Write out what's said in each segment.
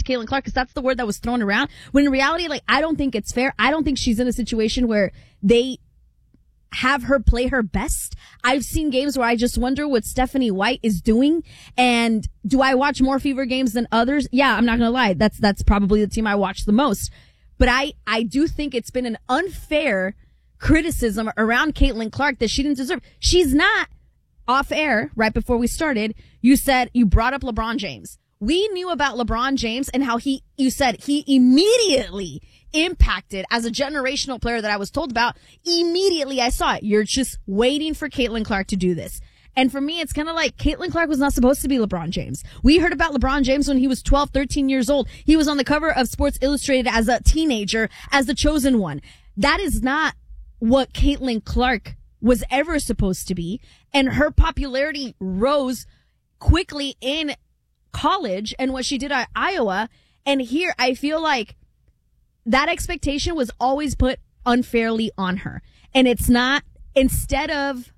Caitlin Clark because that's the word that was thrown around. When in reality, like, I don't think it's fair. I don't think she's in a situation where they have her play her best. I've seen games where I just wonder what Stephanie White is doing. And do I watch more Fever games than others? Yeah, I'm not going to lie. That's probably the team I watch the most. But I do think it's been an unfair criticism around Caitlin Clark that she didn't deserve. She's not off air right before we started. You brought up LeBron James. We knew about LeBron James and how you said he immediately impacted as a generational player that I was told about. Immediately I saw it. You're just waiting for Caitlin Clark to do this. And for me, it's kind of like Caitlin Clark was not supposed to be LeBron James. We heard about LeBron James when he was 12, 13 years old. He was on the cover of Sports Illustrated as a teenager, as the chosen one. That is not what Caitlin Clark was ever supposed to be. And her popularity rose quickly in college and what she did at Iowa. And here I feel like that expectation was always put unfairly on her. And it's not, instead of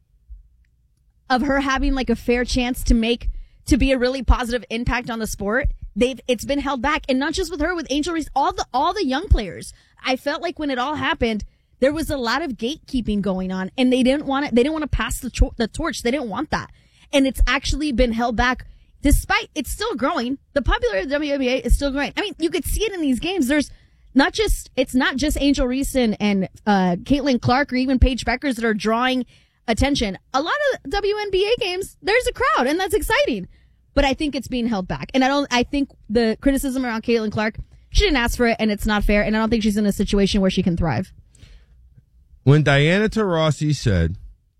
her having like a fair chance to be a really positive impact on the sport, it's been held back. And not just with her, with Angel Reese, all the young players. I felt like when it all happened, there was a lot of gatekeeping going on and they didn't want to pass the torch. They didn't want that. And it's actually been held back despite it's still growing. The popularity of the WNBA is still growing. I mean, you could see it in these games. It's not just Angel Reese and Caitlin Clark or even Paige Beckers that are drawing attention. A lot of WNBA games, there's a crowd and that's exciting. But I think it's being held back. And I think the criticism around Caitlin Clark, she didn't ask for it and it's not fair. And I don't think she's in a situation where she can thrive. When Diana Taurasi said,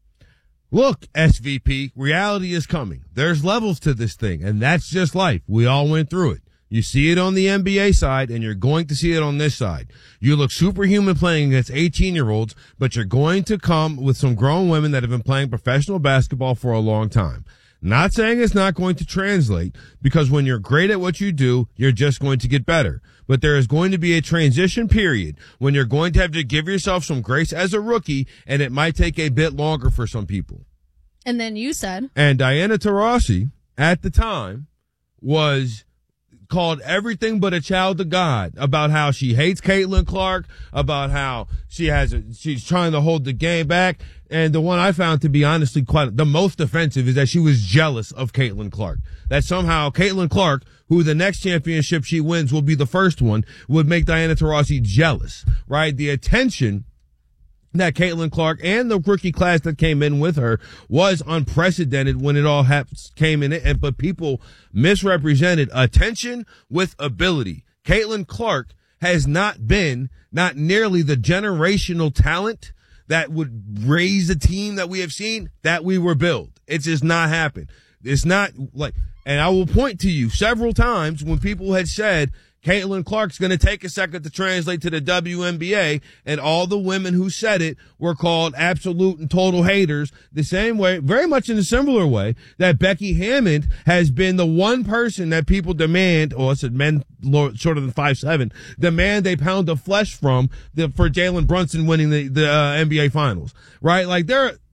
look, SVP, reality is coming. There's levels to this thing, and that's just life. We all went through it. You see it on the NBA side, and you're going to see it on this side. You look superhuman playing against 18-year-olds, but you're going to come with some grown women that have been playing professional basketball for a long time. Not saying it's not going to translate, because when you're great at what you do, you're just going to get better. But there is going to be a transition period when you're going to have to give yourself some grace as a rookie, and it might take a bit longer for some people. And then you said. And Diana Taurasi, at the time, was called everything but a child of God about how she hates Caitlin Clark, about how she's trying to hold the game back. And the one I found to be honestly quite the most offensive is that she was jealous of Caitlin Clark. That somehow Caitlin Clark, who the next championship she wins will be the first one, would make Diana Taurasi jealous, right? The attention that Caitlin Clark and the rookie class that came in with her was unprecedented when it all came in, but people misrepresented attention with ability. Caitlin Clark has not nearly the generational talent that would raise a team that we have seen that we were built. It's just not happened. It's not like, and I will point to you several times when people had said, Caitlin Clark's going to take a second to translate to the WNBA, and all the women who said it were called absolute and total haters the same way, very much in a similar way, that Becky Hammond has been the one person that people demand, or I said men shorter than 5'7", demand a pound of flesh from for Jalen Brunson winning the NBA Finals, right? Like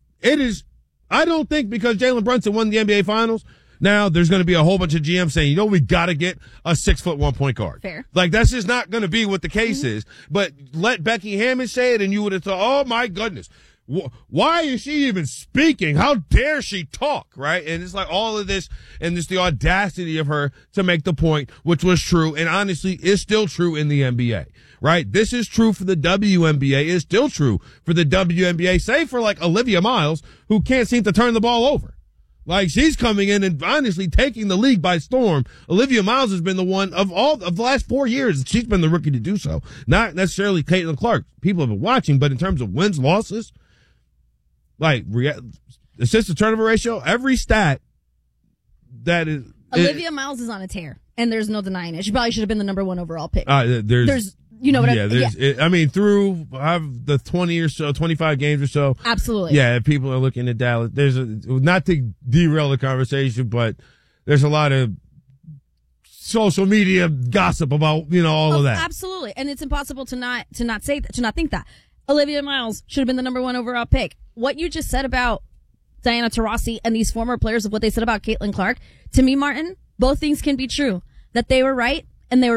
I don't think because Jalen Brunson won the NBA Finals, now there's going to be a whole bunch of GMs saying, we got to get a 6'1" point guard. Fair. Like that's just not going to be what the case is. But let Becky Hammond say it and you would have thought, oh my goodness, why is she even speaking? How dare she talk? Right. And it's like all of this and just the audacity of her to make the point, which was true and honestly is still true in the NBA. Right. This is true for the WNBA. It's still true for the WNBA, save for like Olivia Miles, who can't seem to turn the ball over. Like she's coming in and honestly taking the league by storm. Olivia Miles has been the one of the last 4 years. She's been the rookie to do so. Not necessarily Caitlin Clark. People have been watching, but in terms of wins, losses, like assist to turnover ratio, every stat that is. Olivia Miles is on a tear and there's no denying it. She probably should have been the number 1 overall pick. There's you know what I mean, through the 20 or so, 25 games or so. Absolutely. Yeah, people are looking at Dallas. Not to derail the conversation, but there's a lot of social media gossip about, all of that. Absolutely. And it's impossible to not think that. Olivia Miles should have been the number 1 overall pick. What you just said about Diana Taurasi and these former players of what they said about Caitlin Clark, to me, Martin, both things can be true. That they were right and they were